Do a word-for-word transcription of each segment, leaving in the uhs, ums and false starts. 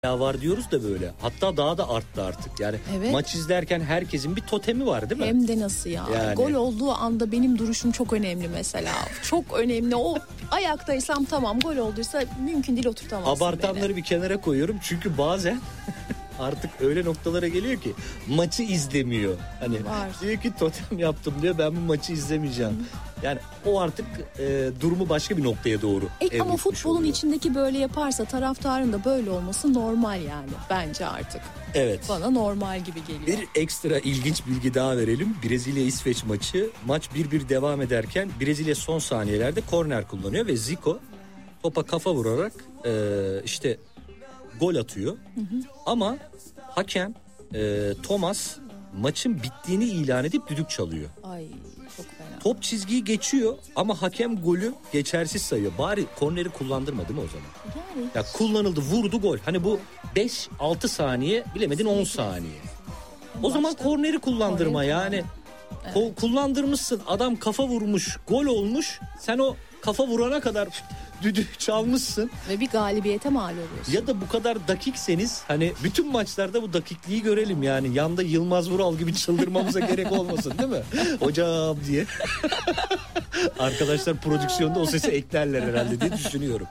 Ya var diyoruz da böyle. Hatta daha da arttı artık. Yani evet. Maç izlerken herkesin bir totemi var değil mi? Hem de nasıl ya. Yani. Gol olduğu anda benim duruşum çok önemli mesela. Çok önemli. O ayaktaysam tamam, gol olduysa mümkün değil oturtamazsın. Abartanları beni bir kenara koyuyorum. Çünkü bazen artık öyle noktalara geliyor ki maçı izlemiyor. Hani var. Diyor ki totem yaptım diyor, ben bu maçı izlemeyeceğim. Hı. Yani o artık e, durumu başka bir noktaya doğru. E, ama futbolun oluyor. içindeki böyle yaparsa taraftarın da böyle olması normal yani bence artık. Evet. Bana normal gibi geliyor. Bir ekstra ilginç bilgi daha verelim. Brezilya-İsveç maçı. Maç bir bir devam ederken Brezilya son saniyelerde korner kullanıyor ve Zico topa kafa vurarak e, işte gol atıyor. Hı hı. Ama hakem e, Thomas maçın bittiğini ilan edip düdük çalıyor. Ay çok fena. Top çizgiyi geçiyor ama hakem golü geçersiz sayıyor. Bari korneri kullandırmadı mı o zaman? Yani. Ya kullanıldı, vurdu, gol. Hani bu beş altı saniye, bilemedin on saniye. O Başta zaman korneri kullandırma korneri yani. Evet. Ko- kullandırmışsın, adam kafa vurmuş, gol olmuş. Sen o kafa vurana kadar düdük çalmışsın. Ve bir galibiyete mal oluyorsun. Ya da bu kadar dakikseniz hani bütün maçlarda bu dakikliği görelim yani. Yanda Yılmaz Vural gibi çıldırmamıza gerek olmasın değil mi? Hocam diye. Arkadaşlar prodüksiyonda o sesi eklerler herhalde diye düşünüyorum.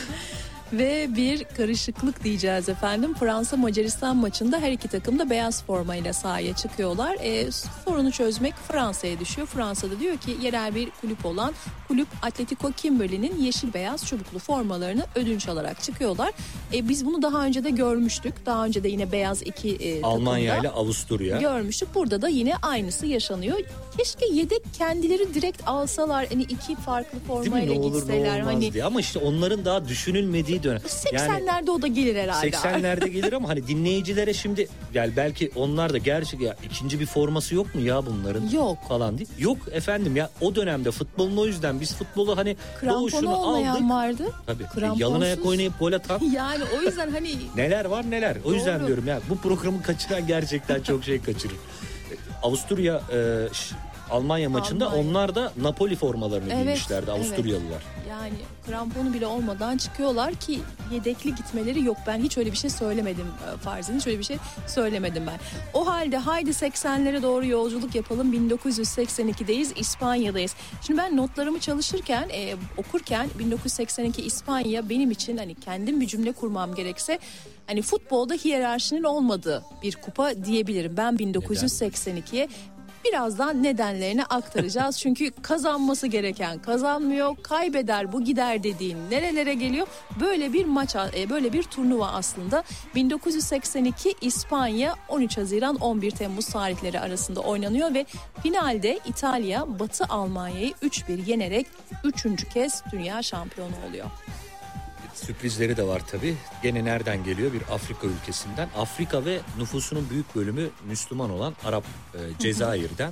Ve bir karışıklık diyeceğiz efendim. Fransa-Macaristan maçında her iki takım da beyaz formayla sahaya çıkıyorlar. E, sorunu çözmek Fransa'ya düşüyor. Fransa'da diyor ki yerel bir kulüp olan kulüp Atletico Kimberley'nin yeşil beyaz çubuklu formalarını ödünç alarak çıkıyorlar. E, biz bunu daha önce de görmüştük. Daha önce de yine beyaz iki e, Almanya ile Avusturya görmüştük. Burada da yine aynısı yaşanıyor. Keşke yedek kendileri direkt alsalar. Hani iki farklı formayla gitseler. Hani diye. Ama işte onların daha düşünülmediği dönem. seksenlerde yani, o da gelir herhalde. seksenlerde gelir ama hani dinleyicilere şimdi yani belki onlar da gerçek ya ikinci bir forması yok mu ya bunların? Yok. Falan değil. Yok efendim ya, o dönemde futbolun o yüzden biz futbolu hani kramponu olmayan aldık. Vardı. Tabii. Kramponsuz. Yalın ayak oynayıp gol atan. Yani o yüzden hani. Neler var neler. O Doğru. yüzden diyorum ya, bu programı kaçıran gerçekten çok şey kaçırır. Avusturya e, Almanya maçında Almanya. Onlar da Napoli formalarını evet, giymişlerdi Avusturyalılar. Evet. Yani kramponu bile olmadan çıkıyorlar ki yedekli gitmeleri yok. Ben hiç öyle bir şey söylemedim Farzin. Hiç öyle bir şey söylemedim ben. O halde haydi seksenlere doğru yolculuk yapalım. bin dokuz yüz seksen ikideyiz. İspanya'dayız. Şimdi ben notlarımı çalışırken, e, okurken bin dokuz yüz seksen iki İspanya benim için hani kendim bir cümle kurmam gerekse hani futbolda hiyerarşinin olmadığı bir kupa diyebilirim. Ben bin dokuz yüz seksen ikiye birazdan nedenlerini aktaracağız. Çünkü kazanması gereken kazanmıyor, kaybeder bu gider dediğin nerelere geliyor? Böyle bir maç, böyle bir turnuva aslında. bin dokuz yüz seksen iki İspanya on üç Haziran on bir Temmuz tarihleri arasında oynanıyor ve finalde İtalya Batı Almanya'yı üç bir yenerek üçüncü kez dünya şampiyonu oluyor. Sürprizleri de var tabii. Gene nereden geliyor? Bir Afrika ülkesinden. Afrika ve nüfusunun büyük bölümü Müslüman olan Arap e, Cezayir'den.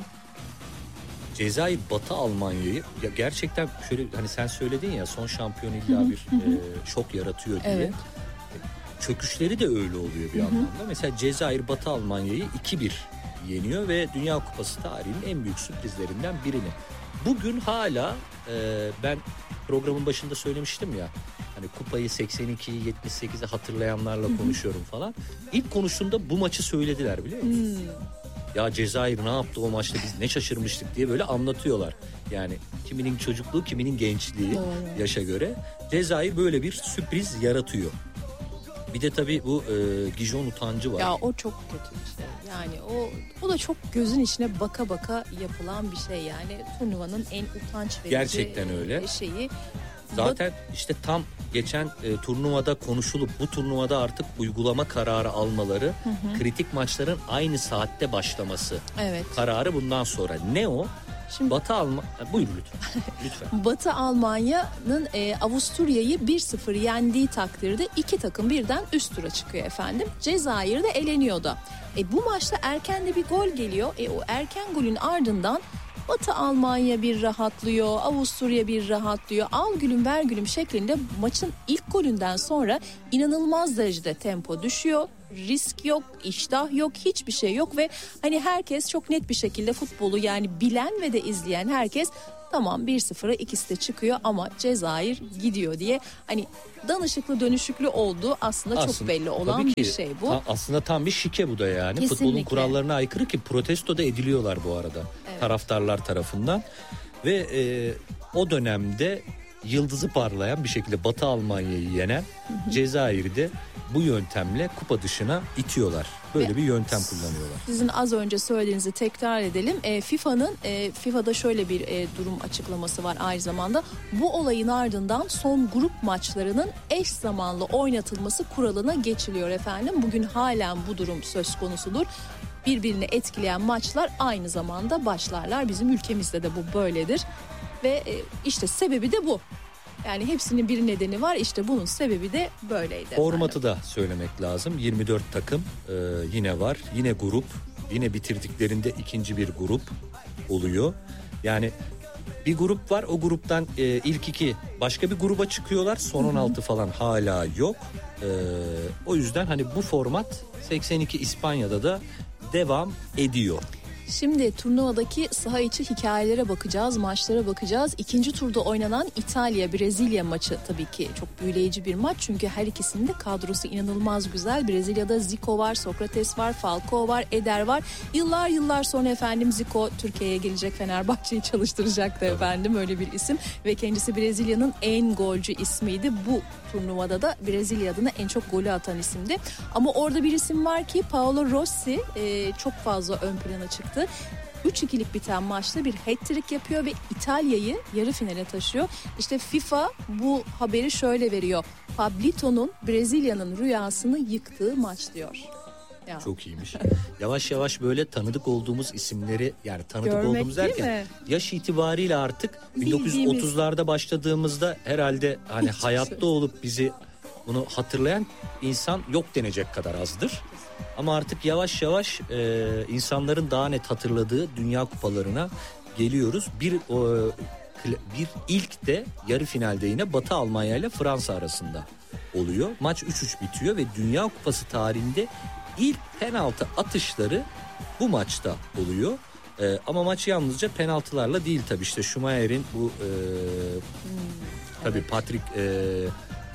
Cezayir Batı Almanya'yı ya gerçekten şöyle hani sen söyledin ya, son şampiyon illa bir e, şok yaratıyor diye. Evet. Çöküşleri de öyle oluyor bir anlamda. Mesela Cezayir Batı Almanya'yı iki bir yeniyor ve Dünya Kupası tarihinin en büyük sürprizlerinden birini. Bugün hala e, ben programın başında söylemiştim ya, hani kupayı seksen ikiyi yetmiş sekizi hatırlayanlarla konuşuyorum falan. İlk konuştuğumda bu maçı söylediler, biliyor musun? Hmm. Ya Cezayir ne yaptı o maçta, biz ne şaşırmıştık diye böyle anlatıyorlar. Yani kiminin çocukluğu, kiminin gençliği Doğru. yaşa göre. Cezayir böyle bir sürpriz yaratıyor. Bir de tabii bu e, Gijon utancı var. Ya o çok kötü bir şey. Yani o o da çok gözün içine baka baka yapılan bir şey yani. Turnuvanın en utanç verici Gerçekten öyle. şeyi. Zaten işte tam geçen e, turnuvada konuşulup bu turnuvada artık uygulama kararı almaları, hı hı. kritik maçların aynı saatte başlaması evet. kararı bundan sonra. Ne o? Şimdi, Batı Almanya, buyur lütfen. lütfen. Batı Almanya'nın e, Avusturya'yı bir sıfır yendiği takdirde iki takım birden üst tura çıkıyor efendim. Cezayir de eleniyor da. E, bu maçta erken de bir gol geliyor. E, o erken golün ardından Batı Almanya bir rahatlıyor, Avusturya bir rahatlıyor. Al gülüm ver gülüm şeklinde maçın ilk golünden sonra inanılmaz derecede tempo düşüyor. Risk yok, iştah yok, hiçbir şey yok ve hani herkes çok net bir şekilde futbolu, yani bilen ve de izleyen herkes tamam bir sıfıra ikisi de çıkıyor ama Cezayir gidiyor diye hani danışıklı dönüşüklü olduğu aslında, aslında çok belli olan ki, bir şey bu. Ta, aslında tam bir şike bu da yani. Kesinlikle. Futbolun kurallarına aykırı ki protesto da ediliyorlar bu arada evet. taraftarlar tarafından ve e, o dönemde yıldızı parlayan bir şekilde Batı Almanya'yı yenen Cezayir'i de bu yöntemle kupa dışına itiyorlar. Böyle Ve bir yöntem kullanıyorlar. Sizin az önce söylediğinizi tekrar edelim. E, FIFA'nın e, FIFA'da şöyle bir e, durum açıklaması var aynı zamanda. Bu olayın ardından son grup maçlarının eş zamanlı oynatılması kuralına geçiliyor efendim. Bugün halen bu durum söz konusudur. Birbirini etkileyen maçlar aynı zamanda başlarlar. Bizim ülkemizde de bu böyledir. Ve e, işte sebebi de bu. Yani hepsinin bir nedeni var. İşte bunun sebebi de böyleydi. Formatı da söylemek lazım. yirmi dört takım e, yine var. Yine grup. Yine bitirdiklerinde ikinci bir grup oluyor. Yani bir grup var. O gruptan e, ilk iki başka bir gruba çıkıyorlar. Son on altı falan hala yok. E, o yüzden hani bu format seksen iki İspanya'da da devam ediyor. Şimdi turnuvadaki saha içi hikayelere bakacağız, maçlara bakacağız. İkinci turda oynanan İtalya-Brezilya maçı tabii ki çok büyüleyici bir maç. Çünkü her ikisinin de kadrosu inanılmaz güzel. Brezilya'da Zico var, Sokrates var, Falcao var, Eder var. Yıllar yıllar sonra efendim Zico Türkiye'ye gelecek, Fenerbahçe'yi çalıştıracaktı efendim, öyle bir isim. Ve kendisi Brezilya'nın en golcü ismiydi. Bu turnuvada da Brezilya adına en çok golü atan isimdi. Ama orada bir isim var ki Paolo Rossi e, çok fazla ön plana çıktı. üç ikilik biten maçta bir hat-trick yapıyor ve İtalya'yı yarı finale taşıyor. İşte FIFA bu haberi şöyle veriyor. Pablito'nun Brezilya'nın rüyasını yıktığı maç diyor. Ya. Çok iyiymiş. Yavaş yavaş böyle tanıdık olduğumuz isimleri, yani tanıdık Görmek olduğumuz derken yaş itibariyle artık bin dokuz yüz otuzlarda başladığımızda herhalde hani hayatta olup bizi bunu hatırlayan insan yok denecek kadar azdır. Ama artık yavaş yavaş e, insanların daha net hatırladığı Dünya Kupalarına geliyoruz. Bir o, bir ilk de yarı finalde yine Batı Almanya ile Fransa arasında oluyor. Maç üç üç bitiyor ve Dünya Kupası tarihinde ilk penaltı atışları bu maçta oluyor. E, ama maç yalnızca penaltılarla değil tabii, işte Schumacher'in bu e, hmm, tabii evet. Patrick e,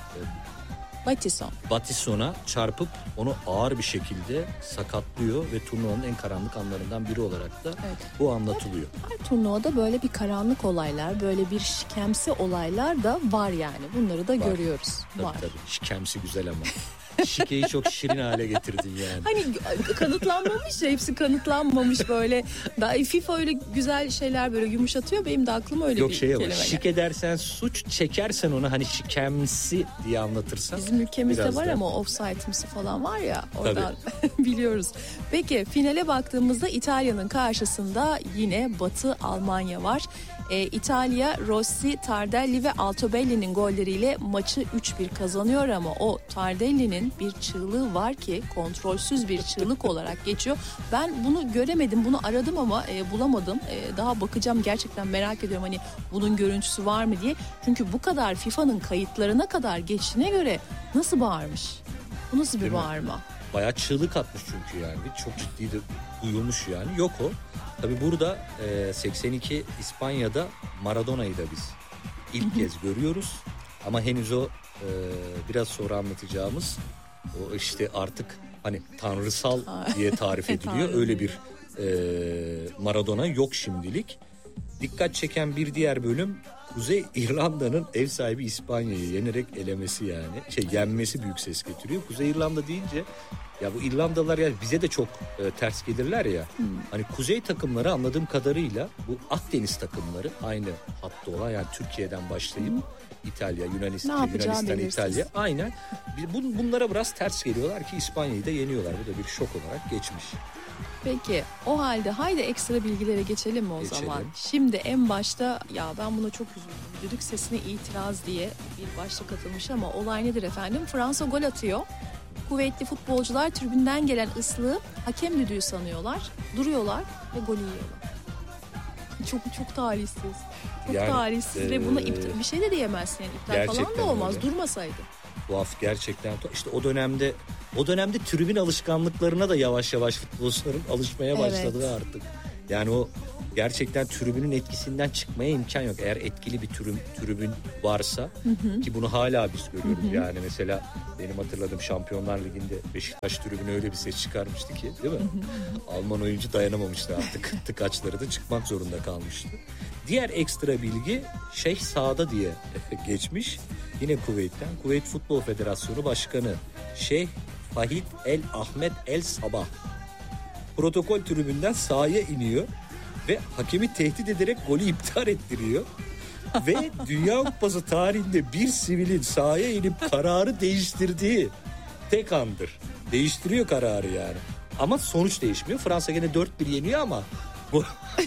Battisson. Battisson'a çarpıp onu ağır bir şekilde sakatlıyor ve turnuvanın en karanlık anlarından biri olarak da evet. bu anlatılıyor. Her, her turnuvada böyle bir karanlık olaylar, böyle bir şikemsi olaylar da var yani. Bunları da var. Görüyoruz. Tabii var. tabii. Şikemsi güzel ama. Şikeyi çok şirin hale getirdin yani. Hani kanıtlanmamış ya, hepsi kanıtlanmamış böyle. Daha FIFA öyle güzel şeyler böyle yumuşatıyor, benim de aklıma öyle Yok, bir şey kelime. Yok şike dersen suç, çekersen onu hani şikemsi diye anlatırsan. Bizim ülkemizde var da... ama offside'ımsı falan var ya, oradan biliyoruz. Peki finale baktığımızda İtalya'nın karşısında yine Batı Almanya var. Ee, İtalya Rossi, Tardelli ve Altobelli'nin golleriyle maçı üç bir kazanıyor ama o Tardelli'nin bir çığlığı var ki kontrolsüz bir çığlık olarak geçiyor. Ben bunu göremedim, bunu aradım ama e, bulamadım. E, daha bakacağım, gerçekten merak ediyorum hani bunun görüntüsü var mı diye. Çünkü bu kadar FIFA'nın kayıtlarına kadar geçtiğine göre nasıl bağırmış? Bu nasıl bir bağırma? Bayağı çığlık atmış çünkü yani. Çok ciddi de duyulmuş yani. Yok o. Tabii burada e, seksen iki İspanya'da Maradona'yı da biz ilk kez görüyoruz. Ama henüz o e, biraz sonra anlatacağımız o işte artık hani tanrısal diye tarif ediliyor. Öyle bir e, Maradona yok şimdilik. Dikkat çeken bir diğer bölüm Kuzey İrlanda'nın ev sahibi İspanya'yı yenerek elemesi yani. Şey yenmesi büyük ses getiriyor. Kuzey İrlanda deyince ya bu İrlandalılar yani bize de çok e, ters gelirler ya. Hmm. Hani kuzey takımları anladığım kadarıyla bu Akdeniz takımları aynı hatta olan, yani Türkiye'den başlayıp hmm. İtalya, Yunanistan, Yunanistan, İtalya aynen. Bun, bunlara biraz ters geliyorlar ki İspanya'yı da yeniyorlar. Bu da bir şok olarak geçmiş. Peki o halde haydi ekstra bilgilere geçelim mi o geçelim. zaman? Şimdi en başta ya ben buna çok üzüldüm. Düdük sesine itiraz diye bir başlık atılmış ama olay nedir efendim? Fransa gol atıyor. Kuvvetli futbolcular tribünden gelen ıslığı hakem düdüğü sanıyorlar. Duruyorlar ve golü yiyorlar. Çok çok talihsiz. Çok Yani, talihsiz e, ve buna iptal, bir şey de diyemezsin. Yani iptal falan gerçekten da olmaz öyle. durmasaydı. Tuhaf gerçekten. İşte o dönemde o dönemde tribün alışkanlıklarına da yavaş yavaş futbolcuların alışmaya başladılar Evet. artık. Yani o gerçekten tribünün etkisinden çıkmaya imkan yok. Eğer etkili bir tribün, tribün varsa ki bunu hala biz görüyoruz. Yani mesela benim hatırladığım Şampiyonlar Ligi'nde Beşiktaş tribünü öyle bir ses çıkarmıştı ki, değil mi? Alman oyuncu dayanamamıştı artık. Tıkaçları da çıkmak zorunda kalmıştı. Diğer ekstra bilgi Şeyh Saada diye geçmiş. Yine Kuveyt'ten. Kuveyt Futbol Federasyonu Başkanı Şeyh Fahid El Ahmet El Sabah protokol tribünden sahaya iniyor ve hakemi tehdit ederek golü iptal ettiriyor. Ve Dünya Kupası tarihinde bir sivilin sahaya inip kararı değiştirdiği tek andır. Değiştiriyor kararı yani. Ama sonuç değişmiyor. Fransa gene dört bir yeniyor ama bu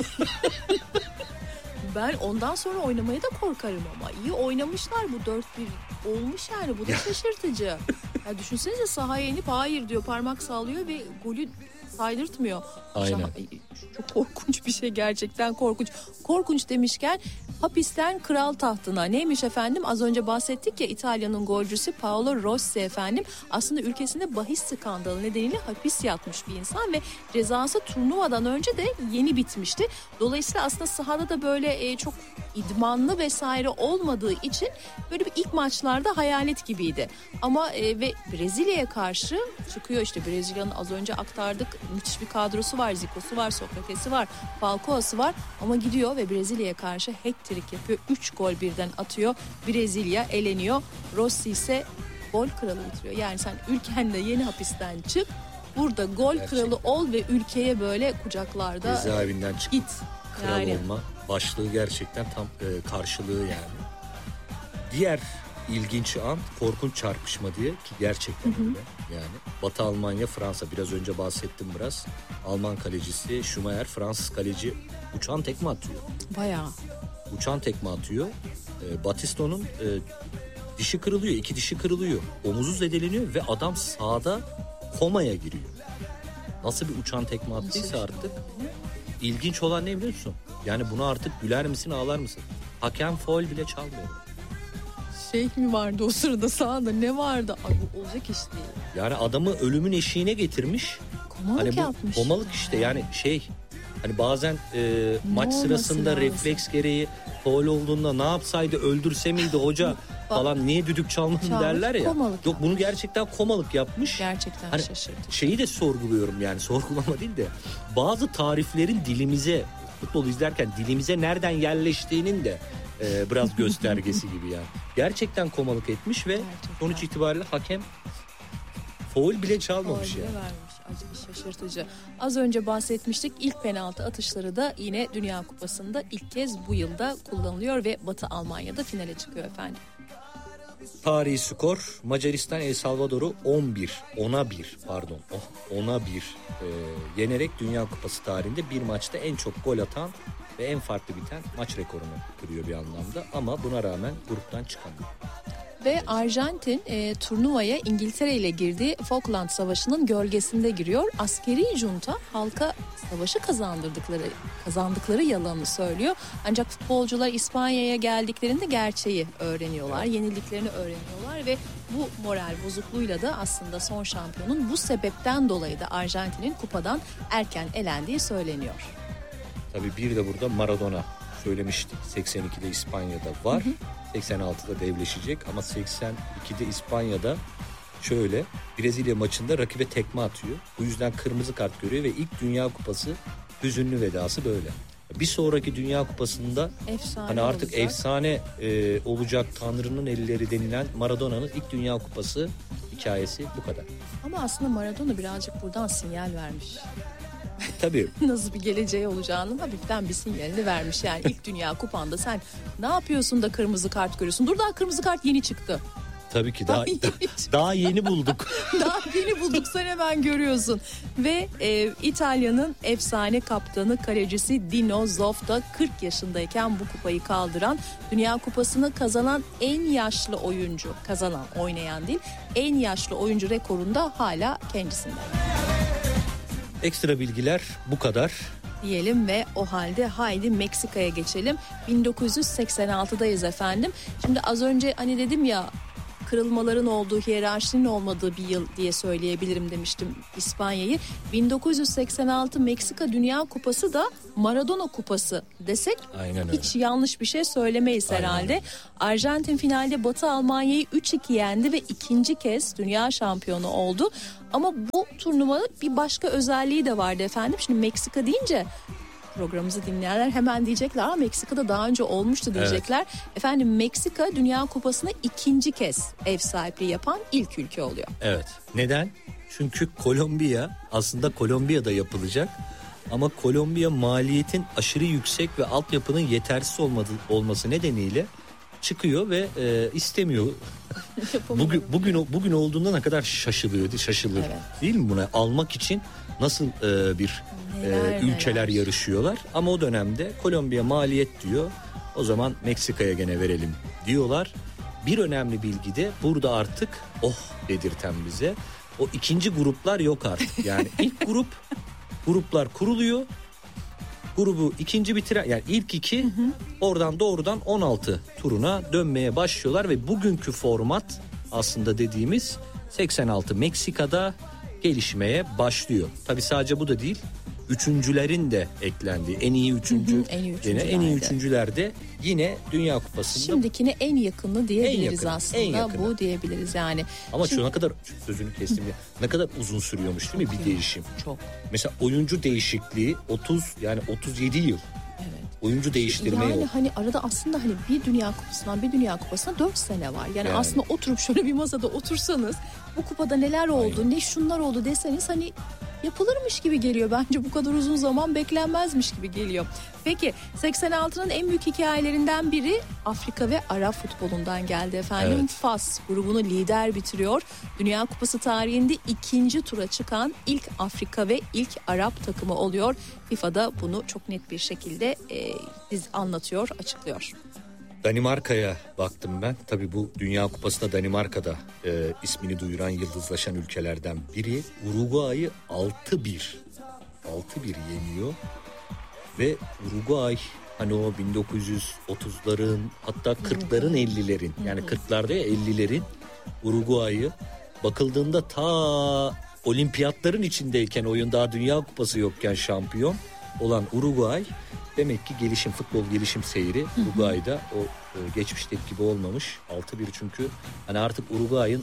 Ben ondan sonra oynamaya da korkarım ama. İyi oynamışlar, bu dört bir olmuş yani, bu da şaşırtıcı. Ya düşünsenize, sahaya inip hayır diyor, parmak sallıyor ve golü saydırtmıyor. Aynen. Şah- Çok korkunç bir şey, gerçekten korkunç. Korkunç demişken hapisten kral tahtına. Neymiş efendim? Az önce bahsettik ya, İtalya'nın golcüsü Paolo Rossi efendim. Aslında ülkesinde bahis skandalı nedeniyle hapis yatmış bir insan ve cezası turnuvadan önce de yeni bitmişti. Dolayısıyla aslında sahada da böyle e, çok idmanlı vesaire olmadığı için böyle bir ilk maçlarda hayalet gibiydi. Ama e, ve Brezilya'ya karşı çıkıyor, işte Brezilya'nın az önce aktardık, müthiş bir kadrosu var. Zico'su var, Sokrates'i var, Falcao'su var ama gidiyor ve Brezilya'ya karşı hat-trick yapıyor. üç gol birden atıyor. Brezilya eleniyor. Rossi ise gol kralı bitiriyor. Yani sen ülkenle yeni hapisten çık, burada gol Gerçekten. kralı ol ve ülkeye böyle kucaklarda cezaevinden çıkıp git. kral Yani. olma başlığı gerçekten tam e, karşılığı yani. Diğer ilginç an korkunç çarpışma diye, ki gerçekten öyle. Yani Batı Almanya Fransa, biraz önce bahsettim biraz. Alman kalecisi Schumacher Fransız kaleci uçan tekme atıyor. Bayağı. Uçan tekme atıyor. E, Batisto'nun e, dişi kırılıyor, iki dişi kırılıyor. Omuzu zedeleniyor ve adam sahada komaya giriyor. Nasıl bir uçan tekme attıysa artık. İlginç olan ne biliyor musun? Yani buna artık güler misin, ağlar mısın? Hakem faul bile çalmıyor. Şey mi vardı o sırada sahada, ne vardı? Ay, bu olacak iş değil. Yani adamı ölümün eşiğine getirmiş. Komalık Hani bu yapmış. komalık işte yani şey, hani bazen e, maç olması sırasında lazım? refleks gereği faul olduğunda ne yapsaydı, öldürse miydi hoca falan, niye düdük çalmadın Çalmış, derler ya. komalık Yok, bunu gerçekten komalık yapmış. Gerçekten Hani şaşırtıcı. şeyi de sorguluyorum yani, sorgulama değil de bazı tariflerin dilimize, futbol izlerken dilimize nereden yerleştiğinin de e, biraz göstergesi gibi yani. Gerçekten komalık etmiş ve Gerçekten. sonuç itibariyle hakem faul bile çalmamış Faul bile yani. vermiş. Acı, şaşırtıcı. Az önce bahsetmiştik, ilk penaltı atışları da yine Dünya Kupası'nda ilk kez bu yılda kullanılıyor ve Batı Almanya'da finale çıkıyor efendim. Tarihi skor Macaristan El Salvador'u on bir ona bir pardon ona bir e, yenerek Dünya Kupası tarihinde bir maçta en çok gol atan ve en farklı biten maç rekorunu kırıyor bir anlamda, ama buna rağmen gruptan çıkamıyor. Ve Arjantin e, turnuvaya İngiltere ile girdiği Falkland Savaşı'nın gölgesinde giriyor. Askeri junta halka savaşı kazandırdıkları kazandıkları yalanını söylüyor. Ancak futbolcular İspanya'ya geldiklerinde gerçeği öğreniyorlar, yenildiklerini öğreniyorlar ve bu moral bozukluğuyla da aslında son şampiyonun bu sebepten dolayı da Arjantin'in kupadan erken elendiği söyleniyor. Tabii bir de burada Maradona söylemiştik. seksen ikide İspanya'da var. Hı hı. seksen altıda devleşecek ama seksen ikide İspanya'da şöyle Brezilya maçında rakibe tekme atıyor. Bu yüzden kırmızı kart görüyor ve ilk Dünya Kupası hüzünlü vedası böyle. Bir sonraki Dünya Kupası'nda efsane hani artık olacak. efsane e, olacak, Tanrı'nın elleri denilen Maradona'nın ilk Dünya Kupası hikayesi bu kadar. Ama aslında Maradona birazcık buradan sinyal vermiş. Tabii. Nasıl bir geleceği olacağının hafiften bir sinyalini vermiş. Yani ilk Dünya Kupanda sen ne yapıyorsun da kırmızı kart görüyorsun? Dur, daha kırmızı kart yeni çıktı. Tabii ki daha daha yeni bulduk. Daha yeni bulduk, sen hemen görüyorsun. Ve e, İtalya'nın efsane kaptanı, kalecisi Dino Zoff da kırk yaşındayken bu kupayı kaldıran, Dünya Kupası'nı kazanan en yaşlı oyuncu, kazanan, oynayan değil, en yaşlı oyuncu rekorunda hala kendisinde. Ekstra bilgiler bu kadar. diyelim ve o halde haydi Meksika'ya geçelim. bin dokuz yüz seksen altıdayız efendim. Şimdi az önce hani dedim ya, kırılmaların olduğu, hiyerarşinin olmadığı bir yıl diye söyleyebilirim demiştim İspanya'yı. bin dokuz yüz seksen altı Meksika Dünya Kupası da Maradona Kupası desek hiç yanlış bir şey söylemeyiz herhalde. Aynen. Arjantin finalde Batı Almanya'yı üç iki yendi ve ikinci kez dünya şampiyonu oldu. Ama bu turnuvanın bir başka özelliği de vardı efendim. Şimdi Meksika deyince programımızı dinleyenler hemen diyecekler ama Meksika'da daha önce olmuştu diyecekler. Evet. Efendim Meksika Dünya Kupası'na ikinci kez ev sahipliği yapan ilk ülke oluyor. Evet. Neden? Çünkü Kolombiya, aslında Kolombiya'da yapılacak ama Kolombiya maliyetin aşırı yüksek ve altyapının yetersiz olmadı, olması nedeniyle çıkıyor ve e, istemiyor. bugün bugün bugün olduğunda ne kadar şaşılıyor, şaşılır. Evet. Değil mi buna? Almak için nasıl e, bir Neler, ee, ülkeler neler. yarışıyorlar ama o dönemde Kolombiya maliyet diyor, o zaman Meksika'ya gene verelim diyorlar. Bir önemli bilgi de burada artık oh dedirten bize, o ikinci gruplar yok artık. Yani ilk grup gruplar kuruluyor, grubu ikinci bitiren, yani ilk iki hı hı. oradan doğrudan on altı turuna dönmeye başlıyorlar ve bugünkü format aslında dediğimiz seksen altı Meksika'da gelişmeye başlıyor. Tabii sadece bu da değil. Üçüncülerin de eklendiği, en iyi üçüncü, hı hı, en iyi yine en iyi üçüncülerde yine Dünya Kupası'nda. Şimdikine en yakını diyebiliriz en yakını, aslında. En yakını. Bu diyebiliriz yani. Ama Şimdi... şu ne kadar, sözünü kestim ya, ne kadar uzun sürüyormuş değil mi bir değişim? Çok. Mesela oyuncu değişikliği otuz, yani otuz yedi yıl. Evet. Oyuncu değiştirme yani yok. Hani arada aslında hani bir Dünya Kupası'ndan bir Dünya Kupası'na dört sene var. Yani, yani aslında oturup şöyle bir masada otursanız, bu kupada neler oldu, Aynen. ne şunlar oldu deseniz hani yapılırmış gibi geliyor. Bence bu kadar uzun zaman beklenmezmiş gibi geliyor. Peki seksen altının en büyük hikayelerinden biri Afrika ve Arap futbolundan geldi efendim. Evet. Fas grubunu lider bitiriyor. Dünya Kupası tarihinde ikinci tura çıkan ilk Afrika ve ilk Arap takımı oluyor. FIFA'da bunu çok net bir şekilde e, anlatıyor, açıklıyor. Danimarka'ya baktım ben. Tabii bu Dünya Kupası'nda Danimarka'da e, ismini duyuran, yıldızlaşan ülkelerden biri. Uruguay'ı altı bir altı bir yeniyor. Ve Uruguay hani o bin dokuz yüz otuzların hatta kırkların ellilerin, yani kırklarda ya ellilerin Uruguay'ı, bakıldığında ta olimpiyatların içindeyken, oyun daha Dünya Kupası yokken şampiyon olan Uruguay, demek ki gelişim, futbol gelişim seyri Uruguay'da o e, geçmişteki gibi olmamış. altı bir çünkü hani artık Uruguay'ın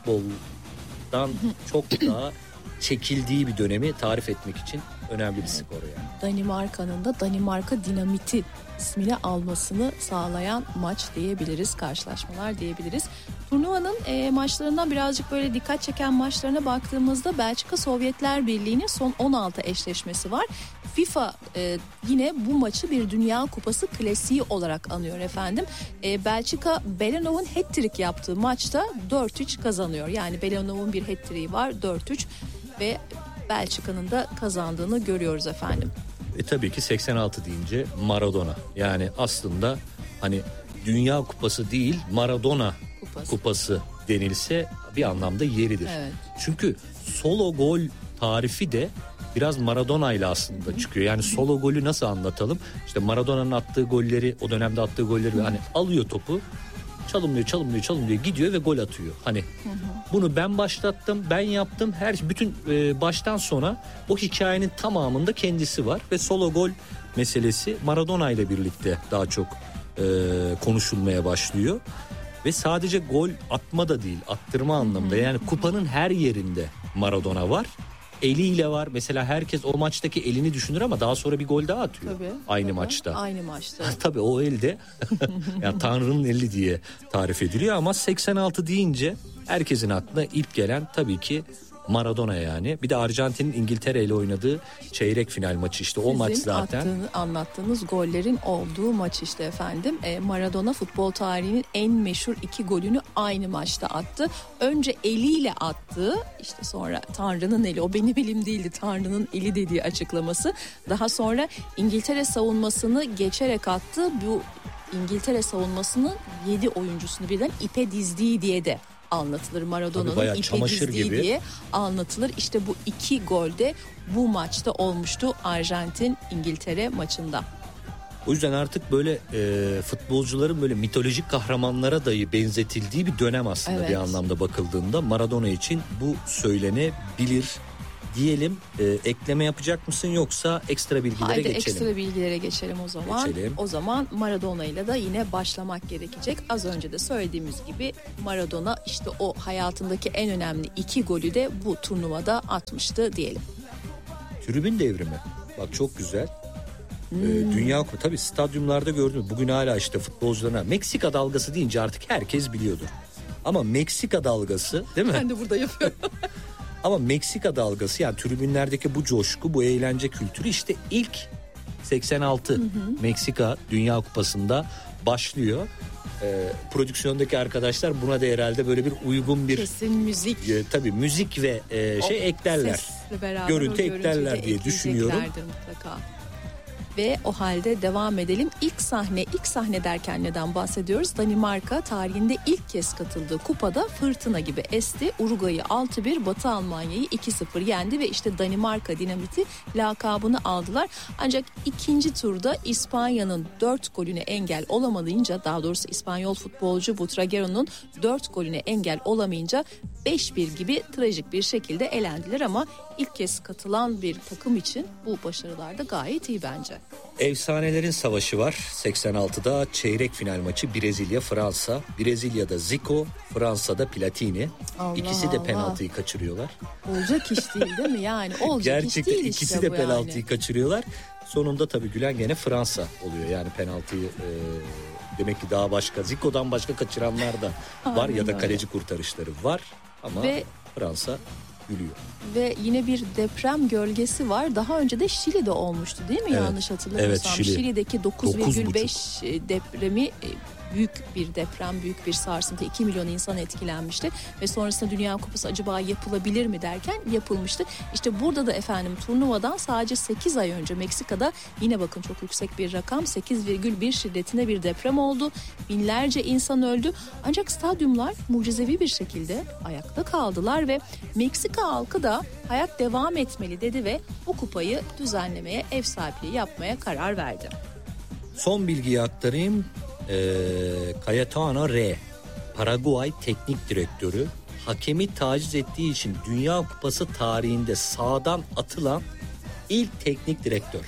futboldan çok daha çekildiği bir dönemi tarif etmek için önemli bir skor yani. Danimarka'nın da Danimarka Dinamiti ismini almasını sağlayan maç diyebiliriz, karşılaşmalar diyebiliriz. Turnuvanın e, maçlarından birazcık böyle dikkat çeken maçlarına baktığımızda Belçika Sovyetler Birliği'nin son on altı eşleşmesi var. FIFA e, yine bu maçı bir Dünya Kupası klasiği olarak anıyor efendim. E, Belçika Belenov'un hat-trick yaptığı maçta dört üç kazanıyor. Yani Belenov'un bir hat-trick'i var, dört üç ve Belçika'nın da kazandığını görüyoruz efendim. E tabii ki seksen altı deyince Maradona. Yani aslında hani Dünya Kupası değil, Maradona Kupası, kupası denilse bir anlamda yeridir. Evet. Çünkü solo gol tarifi de biraz Maradona ile aslında çıkıyor. Yani solo golü nasıl anlatalım? İşte Maradona'nın attığı golleri, o dönemde attığı golleri hani alıyor topu, çalımlıyor, çalımlıyor, çalımlıyor, gidiyor ve gol atıyor. Hani hı hı. bunu ben başlattım, ben yaptım. Her bütün e, baştan sona o hikayenin tamamında kendisi var ve solo gol meselesi Maradona ile birlikte daha çok e, konuşulmaya başlıyor. Ve sadece gol atma da değil, attırma anlamında. Yani kupanın her yerinde Maradona var. Eliyle var. Mesela herkes o maçtaki elini düşünür ama daha sonra bir gol daha atıyor. Tabii, aynı tabii. maçta. Aynı maçta. Tabii o elde yani Tanrı'nın eli diye tarif ediliyor ama seksen altı deyince herkesin aklına ilk gelen tabii ki Maradona yani. Bir de Arjantin'in İngiltere ile oynadığı çeyrek final maçı, işte o Sizin maç zaten. Sizin anlattığınız gollerin olduğu maç işte efendim. E, Maradona futbol tarihinin en meşhur iki golünü aynı maçta attı. Önce eliyle attı, işte sonra Tanrı'nın eli, o benim elim değildi, Tanrı'nın eli dediği açıklaması. Daha sonra İngiltere savunmasını geçerek attı. Bu İngiltere savunmasının yedi oyuncusunu birden ipe dizdiği diye de anlatılır. Maradona'nın bayağı ipe çamaşır dizdiği gibi. diye anlatılır. İşte bu iki gol de bu maçta olmuştu, Arjantin-İngiltere maçında. O yüzden artık böyle e, futbolcuların böyle mitolojik kahramanlara dahi benzetildiği bir dönem aslında, evet. bir anlamda bakıldığında. Maradona için bu söylenebilir diyelim. E, ekleme yapacak mısın yoksa ekstra bilgilere Haydi geçelim? Haydi ekstra bilgilere geçelim o zaman. Geçelim. O zaman Maradona ile de yine başlamak gerekecek. Az önce de söylediğimiz gibi Maradona işte o hayatındaki en önemli iki golü de bu turnuvada atmıştı diyelim. Tribün devrimi. Bak çok güzel. Hmm. Dünya Kupası tabii stadyumlarda gördüm. Bugün hala işte futbolcularına Meksika dalgası deyince artık herkes biliyordur. Ama Meksika dalgası değil mi? Ben de burada yapıyorum. Ama Meksika dalgası, yani tribünlerdeki bu coşku, bu eğlence kültürü işte ilk seksen altı hı hı. Meksika Dünya Kupası'nda başlıyor. Ee, prodüksiyondaki arkadaşlar buna da herhalde böyle bir uygun bir kesin müzik. E, tabii müzik ve e, şey o, eklerler. Görüntü eklerler diye düşünüyorum. Mutlaka. Ve o halde devam edelim. İlk sahne, ilk sahne derken neden bahsediyoruz? Danimarka tarihinde ilk kez katıldığı kupada fırtına gibi esti. Uruguay'ı altı bir, Batı Almanya'yı iki sıfır yendi ve işte Danimarka dinamiti lakabını aldılar. Ancak ikinci turda İspanya'nın dört golüne engel olamayınca, daha doğrusu İspanyol futbolcu Butragueño'nun dört golüne engel olamayınca beş bir gibi trajik bir şekilde elendiler ama ilk kez katılan bir takım için bu başarılar da gayet iyi bence. Efsanelerin savaşı var. seksen altıda çeyrek final maçı Brezilya-Fransa. Brezilya'da Zico, Fransa'da Platini. Allah İkisi de Allah. penaltıyı kaçırıyorlar. Olacak iş değil değil mi? Yani olacak gerçekten iş değil ikisi işte de bu penaltıyı yani. kaçırıyorlar. Sonunda tabii gülen gene Fransa oluyor. Yani penaltıyı e, demek ki daha başka, Zico'dan başka kaçıranlar da var ya da kaleci kurtarışları var. Ama Ve... Fransa gülüyor. Ve yine bir deprem gölgesi var. Daha önce de Şili'de olmuştu değil mi? Evet. Yanlış hatırlamıyorsam. Evet, Şili. Şili'deki dokuz virgül beş depremi büyük bir deprem, büyük bir sarsıntı. iki milyon insan etkilenmişti. Ve sonrasında Dünya Kupası acaba yapılabilir mi derken yapılmıştı. İşte burada da efendim turnuvadan sadece sekiz ay önce Meksika'da yine bakın çok yüksek bir rakam, sekiz virgül bir şiddetinde bir deprem oldu. Binlerce insan öldü. Ancak stadyumlar mucizevi bir şekilde ayakta kaldılar ve Meksika halkı da hayat devam etmeli dedi ve bu kupayı düzenlemeye, ev sahipliği yapmaya karar verdi. Son bilgiyi aktarayım. Ee, Cayetano R, Paraguay teknik direktörü, hakemi taciz ettiği için Dünya Kupası tarihinde sahadan atılan ilk teknik direktör.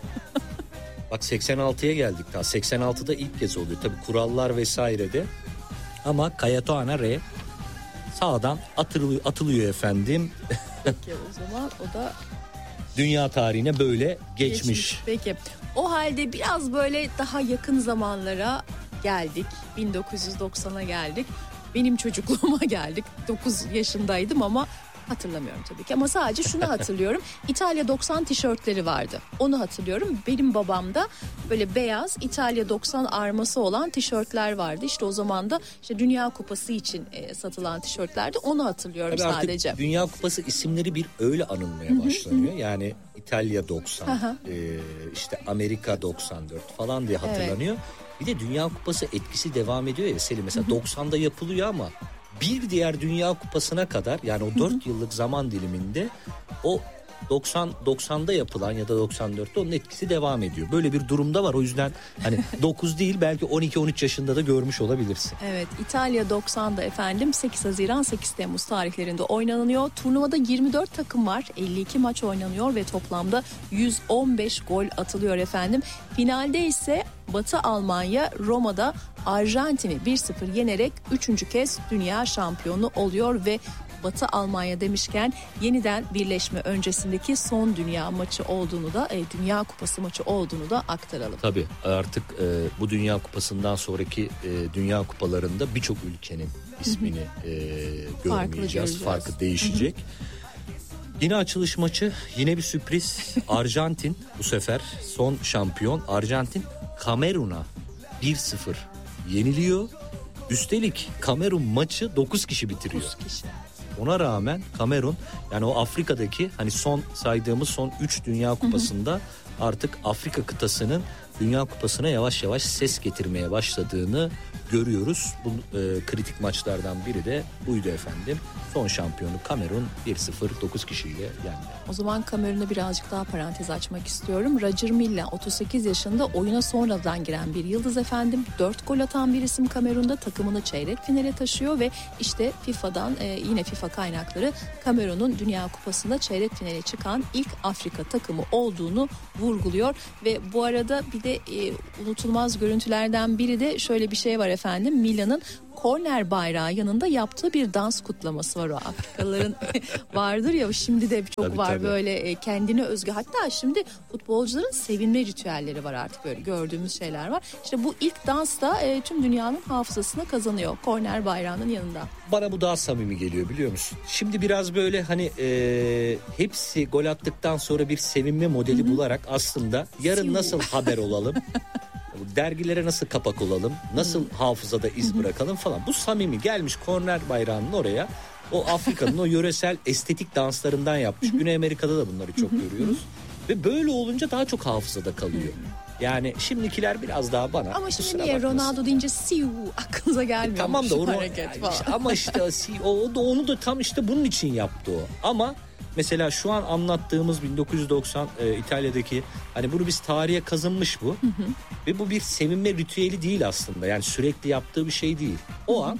Bak seksen altıya geldik daha. seksen altıda ilk kez oluyor. Tabii kurallar vesairede. Ama Cayetano R sahadan atılıyor, atılıyor efendim. Peki o zaman o da dünya tarihine böyle geçmiş. geçmiş. Peki. O halde biraz böyle daha yakın zamanlara geldik. bin dokuz yüz doksana geldik. Benim çocukluğuma geldik. dokuz yaşındaydım ama hatırlamıyorum tabii ki. Ama sadece şunu hatırlıyorum. İtalya doksan tişörtleri vardı. Onu hatırlıyorum. Benim babamda böyle beyaz İtalya doksan arması olan tişörtler vardı. İşte o zaman da işte Dünya Kupası için e, satılan tişörtlerdi. Onu hatırlıyorum tabii sadece. Artık Dünya Kupası isimleri bir öyle anılmaya başlanıyor. Yani İtalya doksan, e, işte Amerika doksan dört falan diye hatırlanıyor. Evet. Bir de Dünya Kupası etkisi devam ediyor ya Selim. Mesela doksanda yapılıyor ama bir diğer Dünya Kupası'na kadar, yani o dört yıllık zaman diliminde o doksan doksanda yapılan ya da doksan dörtte onun etkisi devam ediyor. Böyle bir durumda var. O yüzden hani dokuz değil belki on iki on üç yaşında da görmüş olabilirsin. Evet, İtalya doksanda efendim sekiz Haziran sekiz Temmuz tarihlerinde oynanıyor. Turnuvada yirmi dört takım var. elli iki maç oynanıyor ve toplamda yüz on beş gol atılıyor efendim. Finalde ise Batı Almanya Roma'da Arjantin'i bir sıfır yenerek üçüncü kez dünya şampiyonu oluyor ve Batı Almanya demişken yeniden birleşme öncesindeki son dünya maçı olduğunu da, e, Dünya Kupası maçı olduğunu da aktaralım. Tabii artık e, bu Dünya Kupası'ndan sonraki e, Dünya Kupalarında birçok ülkenin ismini e, görmeyeceğiz. Farklı, Farkı değişecek. Yine açılış maçı, yine bir sürpriz. Arjantin bu sefer son şampiyon. Arjantin Kamerun'a bir sıfır yeniliyor. Üstelik Kamerun maçı dokuz kişi bitiriyor. dokuz kişi. Ona rağmen Kamerun, yani o Afrika'daki hani son saydığımız son üç Dünya Kupası'nda artık Afrika kıtasının Dünya Kupası'na yavaş yavaş ses getirmeye başladığını görüyoruz. Bu e, kritik maçlardan biri de buydu efendim. Son şampiyonu Kamerun bir sıfır dokuz kişiyle yendi. O zaman Kamerun'a birazcık daha parantez açmak istiyorum. Roger Milla otuz sekiz yaşında, oyuna sonradan giren bir yıldız efendim. dört gol atan bir isim Kamerun'da, takımını çeyrek finale taşıyor ve işte FIFA'dan e, yine FIFA kaynakları Kamerun'un Dünya Kupası'nda çeyrek finale çıkan ilk Afrika takımı olduğunu vurguluyor. Ve bu arada bir de e, unutulmaz görüntülerden biri de şöyle bir şey var efendim. Milla'nın korner bayrağı yanında yaptığı bir dans kutlaması var. O Afrikalıların vardır ya, şimdi de çok tabii, var tabii. böyle kendine özgü. Hatta şimdi futbolcuların sevinme ritüelleri var, artık böyle gördüğümüz şeyler var. İşte bu ilk dans da e, tüm dünyanın hafızasına kazanıyor korner bayrağının yanında. Bana bu daha samimi geliyor, biliyor musun? Şimdi biraz böyle hani e, hepsi gol attıktan sonra bir sevinme modeli Hı-hı. bularak aslında yarın Siu. nasıl haber olalım? Dergilere nasıl kapak olalım, nasıl hmm. hafızada iz bırakalım falan. Bu samimi gelmiş korner bayrağının oraya, o Afrika'nın o yöresel estetik danslarından yapmış. Güney Amerika'da da bunları çok görüyoruz. Ve böyle olunca daha çok hafızada kalıyor. Yani şimdikiler biraz daha bana. Ama şimdi niye Ronaldo deyince siu aklınıza gelmiyor. E, tamam da o hareket yani falan. Işte, ama işte o, o da onu da tam işte bunun için yaptı o. Ama mesela şu an anlattığımız bin dokuz yüz doksan e, İtalya'daki, hani bunu biz tarihe kazınmış bu. Hı hı. Ve bu bir sevinme ritüeli değil aslında. Yani sürekli yaptığı bir şey değil. O hı hı. an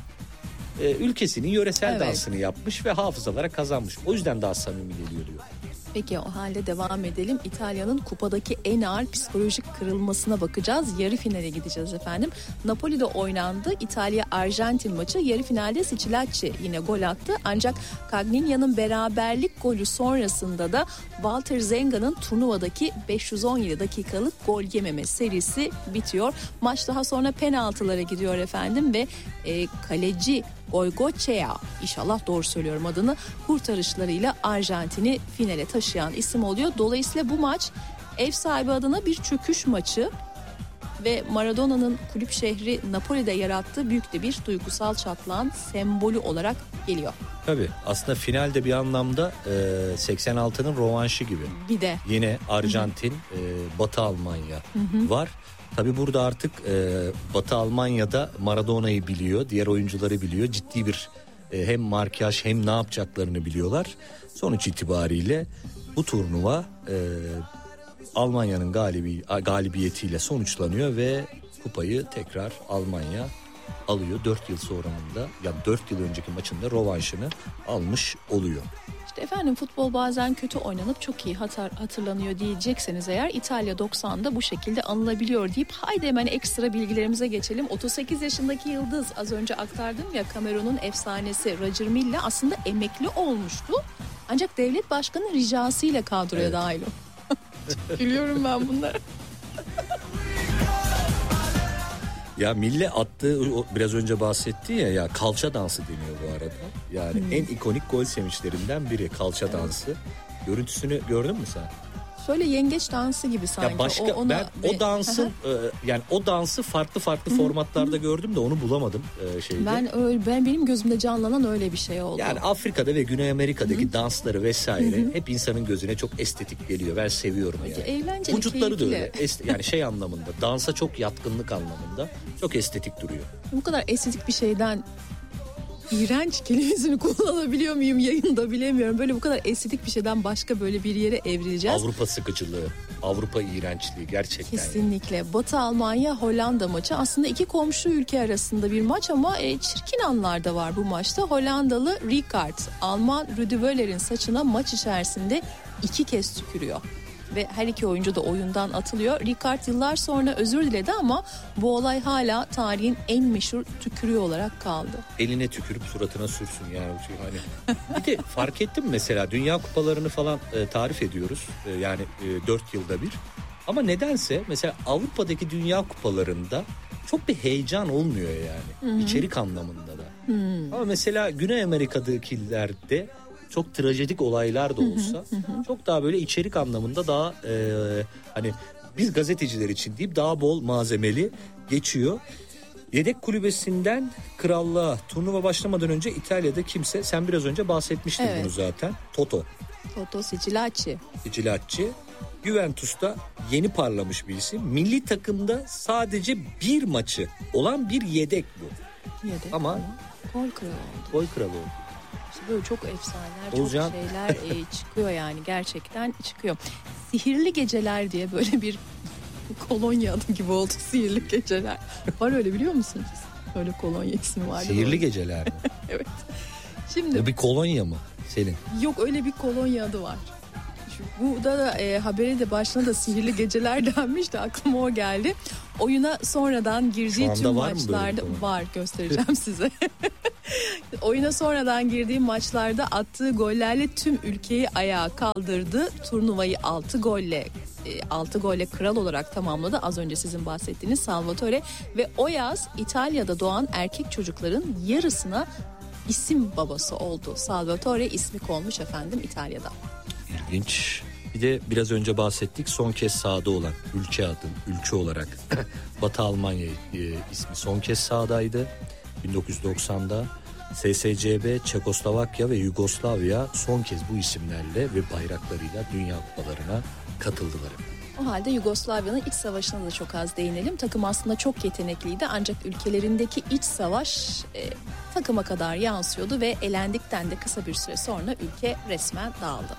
e, ülkesinin yöresel evet. dansını yapmış ve hafızalara kazanmış. O yüzden daha samimi geliyor diyor. Peki o halde devam edelim. İtalya'nın kupadaki en ağır psikolojik kırılmasına bakacağız. Yarı finale gideceğiz efendim. Napoli'de oynandı. İtalya-Arjantin maçı. Yarı finalde Sicilacci yine gol attı. Ancak Cagnigna'nın beraberlik golü sonrasında da Walter Zenga'nın turnuvadaki beş yüz on yedi dakikalık gol yememe serisi bitiyor. Maç daha sonra penaltılara gidiyor efendim ve e, kaleci Goicoechea, inşallah doğru söylüyorum adını, kurtarışlarıyla Arjantin'i finale taşıyan isim oluyor. Dolayısıyla bu maç ev sahibi adına bir çöküş maçı ve Maradona'nın kulüp şehri Napoli'de yarattığı büyük de bir duygusal çatlağın sembolü olarak geliyor. Tabii aslında finalde bir anlamda e, seksen altının rövanşı gibi. Bir de. Yine Arjantin, e, Batı Almanya Hı-hı. var. Tabii burada artık e, Batı Almanya'da Maradona'yı biliyor, diğer oyuncuları biliyor. Ciddi bir e, hem markaj hem ne yapacaklarını biliyorlar. Sonuç itibariyle bu turnuva e, Almanya'nın galibi, galibiyetiyle sonuçlanıyor ve kupayı tekrar Almanya alıyor. dört yıl sonrasında, yani dört yıl önceki maçında rövanşını almış oluyor. İşte efendim futbol bazen kötü oynanıp çok iyi hatar, hatırlanıyor diyecekseniz eğer, İtalya doksanda bu şekilde anılabiliyor deyip haydi hemen ekstra bilgilerimize geçelim. otuz sekiz yaşındaki yıldız, az önce aktardım ya, Kamerun'un efsanesi Roger Milla aslında emekli olmuştu. Ancak devlet başkanı ricasıyla kadroya evet. dahil oldu. Gülüyorum ben bunlara. Ya Mille attığı, biraz önce bahsetti ya, ya kalça dansı deniyor bu arada. Yani hmm. en ikonik gol sevinçlerinden biri kalça evet. dansı. Görüntüsünü gördün mü sen? Şöyle yengeç dansı gibi sanki. Ya başka o, ona ben bir... o dansın e, yani o dansı farklı farklı formatlarda gördüm de onu bulamadım e, şeyde. Ben öyle ben benim gözümde canlanan öyle bir şey oldu. Yani Afrika'da ve Güney Amerika'daki Hı-hı. dansları vesaire Hı-hı. hep insanın gözüne çok estetik geliyor. Ben seviyorum yani. Eğlenceli, vücutları keyifli. da öyle. Est- yani şey anlamında, dansa çok yatkınlık anlamında çok estetik duruyor. Bu kadar estetik bir şeyden İğrenç kelimesini kullanabiliyor muyum yayında bilemiyorum. Böyle bu kadar estetik bir şeyden başka böyle bir yere evrileceğiz. Avrupa sıkıcılığı, Avrupa iğrençliği gerçekten. Kesinlikle. Yani. Batı Almanya Hollanda maçı aslında iki komşu ülke arasında bir maç ama e, çirkin anlar da var bu maçta. Hollandalı Rijkaard, Alman Rudi Völler'in saçına maç içerisinde iki kez tükürüyor. Ve her iki oyuncu da oyundan atılıyor. Rijkaard yıllar sonra özür diledi ama bu olay hala tarihin en meşhur tükürüğü olarak kaldı. Eline tükürüp suratına sürsün yani. Hani. Bir de fark ettim mesela Dünya Kupalarını falan e, tarif ediyoruz. E, yani e, dört yılda bir. Ama nedense mesela Avrupa'daki Dünya Kupalarında çok bir heyecan olmuyor yani. Hı-hı. İçerik anlamında da. Hı-hı. Ama mesela Güney Amerika'dakilerde çok trajedik olaylar da olsa hı hı hı. çok daha böyle içerik anlamında daha e, hani biz gazeteciler için deyip daha bol malzemeli geçiyor. Yedek kulübesinden krallığa turnuva başlamadan önce İtalya'da kimse, sen biraz önce bahsetmiştin evet. bunu zaten. Toto. Toto Sicilacci. Sicilacci. Juventus'ta yeni parlamış bir isim. Milli takımda sadece bir maçı olan bir yedek bu. Yedek ama gol kralı oldu. Gol kralı oldu. İşte böyle çok efsaneler, Olcan... çok şeyler e, çıkıyor yani, gerçekten çıkıyor. Sihirli Geceler diye böyle bir kolonya adı gibi oldu, Sihirli Geceler. Var öyle, biliyor musunuz? Öyle kolonya ismi vardı. Sihirli böyle. Geceler mi? Evet. Şimdi o bir kolonya mı Selin? Yok, öyle bir kolonya adı var. Bu da e, haberi de başına da Sihirli Geceler denmiş de aklıma o geldi. Oyuna sonradan girdiği tüm var maçlarda var, göstereceğim size. Oyuna sonradan girdiği maçlarda attığı gollerle tüm ülkeyi ayağa kaldırdı. Turnuvayı altı golle altı golle kral olarak tamamladı. Az önce sizin bahsettiğiniz Salvatore ve o yaz İtalya'da doğan erkek çocukların yarısına isim babası oldu. Salvatore ismi konmuş efendim İtalya'da. İlginç. Bir de biraz önce bahsettik, son kez sahada olan ülke adı, ülke olarak Batı Almanya e, ismi son kez sahadaydı. bin dokuz yüz doksan'da S S C B, Çekoslovakya ve Yugoslavya son kez bu isimlerle ve bayraklarıyla Dünya Kupalarına katıldılar. O halde Yugoslavya'nın iç savaşına da çok az değinelim. Takım aslında çok yetenekliydi ancak ülkelerindeki iç savaş e, takıma kadar yansıyordu ve elendikten de kısa bir süre sonra ülke resmen dağıldı.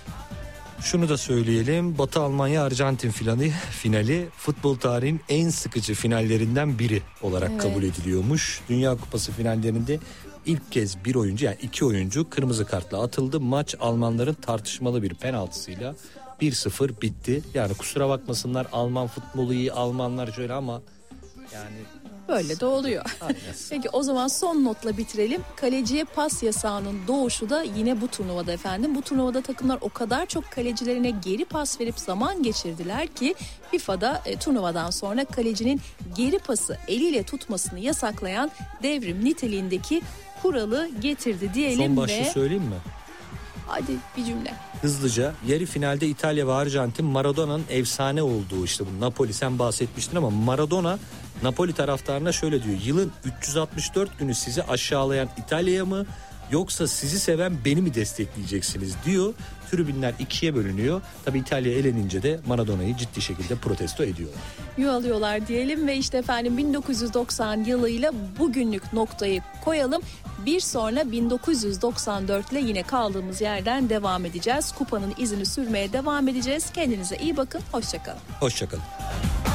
Şunu da söyleyelim, Batı Almanya Arjantin finali, finali futbol tarihinin en sıkıcı finallerinden biri olarak evet. kabul ediliyormuş. Dünya Kupası finallerinde ilk kez bir oyuncu, yani iki oyuncu kırmızı kartla atıldı. Maç Almanların tartışmalı bir penaltısıyla bir sıfır bitti. Yani kusura bakmasınlar, Alman futbolu iyi, Almanlar şöyle ama yani... Böyle de oluyor. Peki o zaman son notla bitirelim. Kaleciye pas yasağının doğuşu da yine bu turnuvada efendim. Bu turnuvada takımlar o kadar çok kalecilerine geri pas verip zaman geçirdiler ki FIFA'da e, turnuvadan sonra kalecinin geri pası eliyle tutmasını yasaklayan devrim niteliğindeki kuralı getirdi diyelim. Son başlığı ve... söyleyeyim mi? Hadi bir cümle. Hızlıca, yarı finalde İtalya ve Arjantin, Maradona'nın efsane olduğu işte bu Napoli, sen bahsetmiştin ama Maradona Napoli taraftarına şöyle diyor: yılın üç yüz altmış dört günü sizi aşağılayan İtalya'ya mı yoksa sizi seven beni mi destekleyeceksiniz diyor. Tribünler ikiye bölünüyor. Tabii İtalya elenince de Maradona'yı ciddi şekilde protesto ediyorlar. Yuvalıyorlar diyelim ve işte efendim bin dokuz yüz doksan yılıyla bugünlük noktayı koyalım. Bir sonra bin dokuz yüz doksan dört ile yine kaldığımız yerden devam edeceğiz. Kupanın izini sürmeye devam edeceğiz. Kendinize iyi bakın. Hoşça kalın. Hoşça kalın.